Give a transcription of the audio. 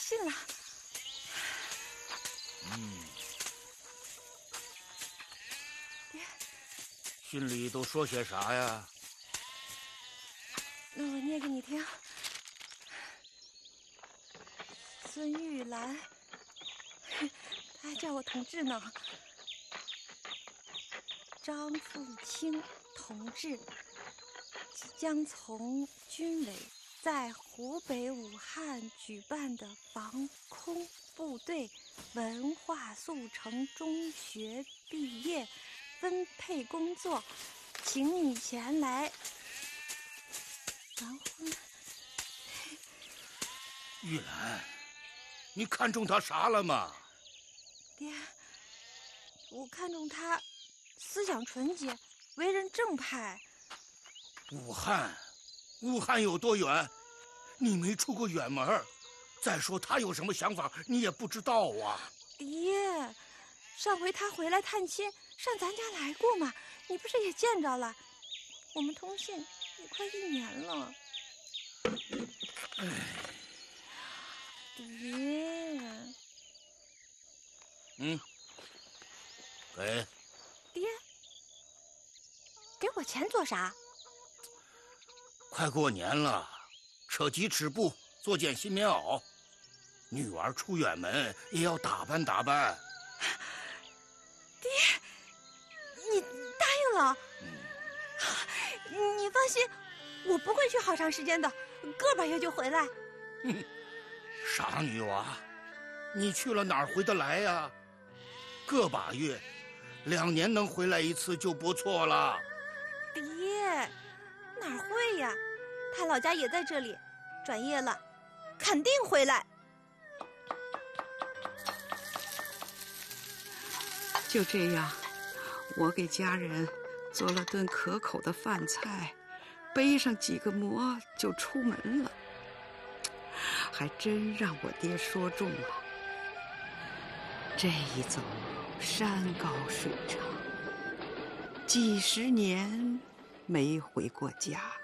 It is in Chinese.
信了。爹， 信里都说些啥呀？ 那我念给你听。孙玉兰，他还叫我同志呢。张凤清同志即将从军委在湖北武汉举办的防空部队文化速成中学毕业分配工作，请你前来完婚。 玉兰，你看中他啥了吗？ 爹，我看中他思想纯洁，为人正派。 武汉有多远？你没出过远门。再说他有什么想法，你也不知道啊。 爹，上回他回来探亲，上咱家来过嘛，你不是也见着了？我们通信也快1年了。爹， 给。 爹，给我钱做啥？ 快过年了，扯几尺布，做件新棉袄。女儿出远门也要打扮打扮。 爹，你答应了？你放心，我不会去好长时间的，个把月就回来。 傻女娃，你去了哪儿回得来呀？个把月，2年能回来1次就不错了。 爹，哪儿会呀？他老家也在这里，转业了，肯定回来。 就这样，我给家人做了顿可口的饭菜，背上几个馍就出门了。还真让我爹说中了，这一走山高水长，几10年没回过家。